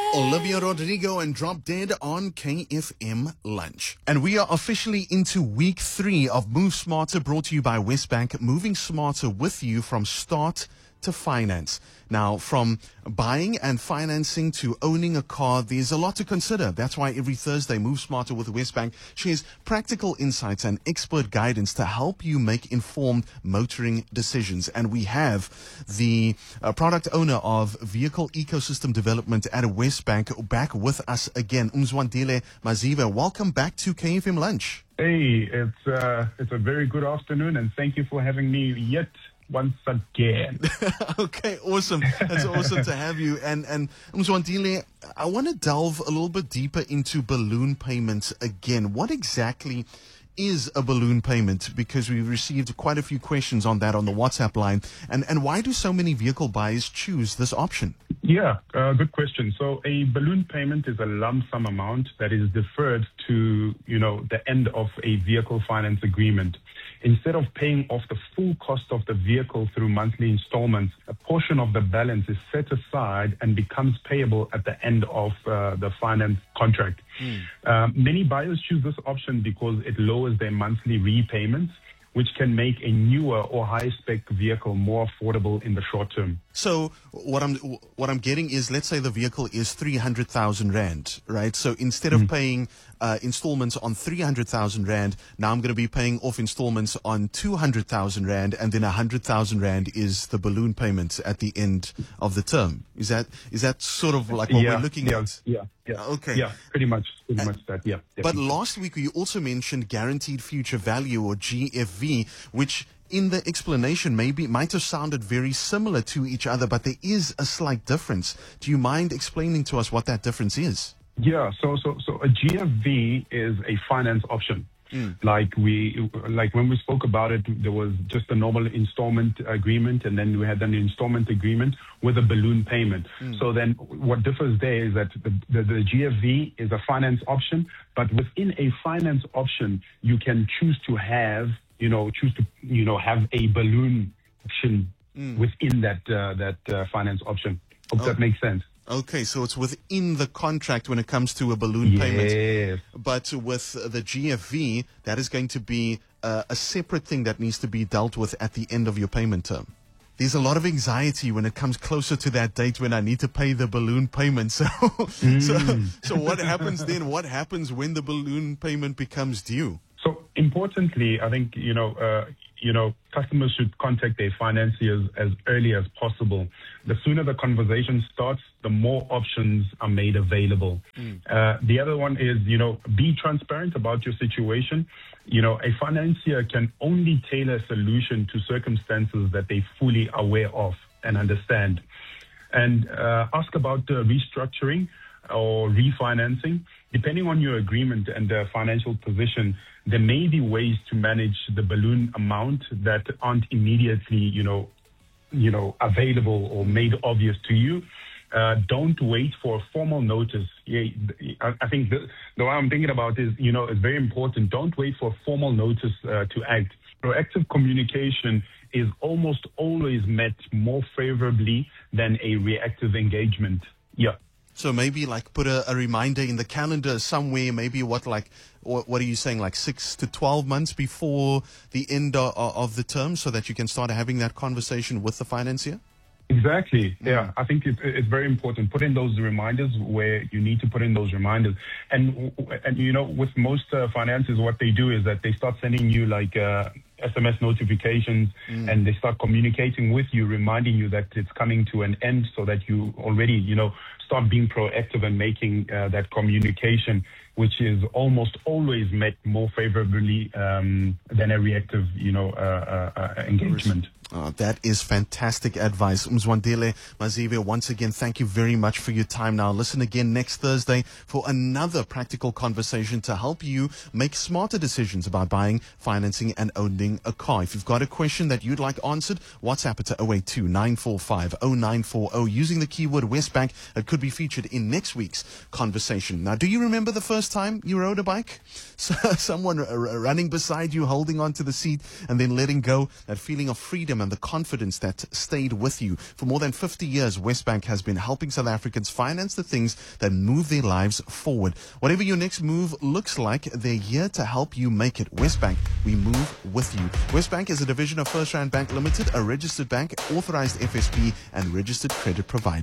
Olivia Rodrigo and Drop Dead on KFM Lunch. And we are officially into week 3 of Move Smarter, brought to you by Westbank, moving smarter with you from start to finance. Now, from buying and financing to owning a car, there's a lot to consider. That's why every Thursday, Move Smarter with Westbank shares practical insights and expert guidance to help you make informed motoring decisions. And we have the product owner of Vehicle Ecosystem Development at Westbank back with us again, Umzwandile Mazive. Welcome back to KFM Lunch. Hey, it's a very good afternoon, and thank you for having me yet once again. Okay, awesome. It's awesome to have you. And Umzwandile, I want to delve a little bit deeper into balloon payments again. What exactly is a balloon payment? Because we've received quite a few questions on that on the WhatsApp line. And why do so many vehicle buyers choose this option? Yeah, good question. So a balloon payment is a lump sum amount that is deferred to, the end of a vehicle finance agreement. Instead of paying off the full cost of the vehicle through monthly installments, a portion of the balance is set aside and becomes payable at the end of the finance contract. Many buyers choose this option because it lowers their monthly repayments, which can make a newer or high-spec vehicle more affordable in the short term. So what I'm getting is, let's say the vehicle is 300,000 Rand, right? So instead of paying installments on 300,000 Rand, now I'm going to be paying off installments on 200,000 Rand, and then 100,000 Rand is the balloon payment at the end of the term. Is that sort of like what we're looking at? Yeah. Okay. Yeah, pretty much that. Yeah. But last week you also mentioned guaranteed future value, or GFV, which in the explanation might have sounded very similar to each other, but there is a slight difference. Do you mind explaining to us what that difference is? Yeah. So a GFV is a finance option. Like when we spoke about it, there was just a normal installment agreement, and then we had an installment agreement with a balloon payment. So then what differs there is that the GFV is a finance option, but within a finance option, you can choose to have have a balloon option within that finance option. Hope that makes sense. Okay, so it's within the contract when it comes to a balloon payment. But with the GFV, that is going to be a separate thing that needs to be dealt with at the end of your payment term. There's a lot of anxiety when it comes closer to that date when I need to pay the balloon payment. So what happens then? What happens when the balloon payment becomes due? So importantly, I think, customers should contact their financiers as early as possible. The sooner the conversation starts, the more options are made available. The other one is, be transparent about your situation. A financier can only tailor a solution to circumstances that they're fully aware of and understand. And ask about restructuring or refinancing. Depending on your agreement and the financial position, there may be ways to manage the balloon amount that aren't immediately, available or made obvious to you. Don't wait for a formal notice. I think the way I'm thinking about is, it's very important. Don't wait for a formal notice to act. Proactive communication is almost always met more favorably than a reactive engagement. Yeah. So maybe like put a reminder in the calendar somewhere, maybe what are you saying, like 6 to 12 months before the end of the term, so that you can start having that conversation with the financier? Exactly. Yeah, I think it's very important. Put in those reminders where you need to put in those reminders. And with most financiers, what they do is that they start sending you like SMS notifications, and they start communicating with you, reminding you that it's coming to an end, so that you already, start being proactive and making that communication, which is almost always met more favorably than a reactive, engagement. That is fantastic advice. Umzwandile Mazive, once again, thank you very much for your time. Now, listen again next Thursday for another practical conversation to help you make smarter decisions about buying, financing, and owning a car. If you've got a question that you'd like answered, WhatsApp it to 082-945-0940 using the keyword Westbank. It could be featured in next week's conversation. Now, do you remember the first time you rode a bike? Someone running beside you, holding onto the seat, and then letting go, that feeling of freedom wisdom and the confidence that stayed with you. For more than 50 years, Westbank has been helping South Africans finance the things that move their lives forward. Whatever your next move looks like, they're here to help you make it. Westbank, we move with you. Westbank is a division of FirstRand Bank Limited, a registered bank, authorized FSP, and registered credit provider.